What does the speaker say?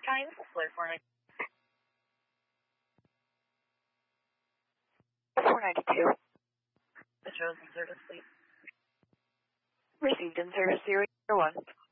times, flight 492. 492. The chosen service fleet. Received in service 001.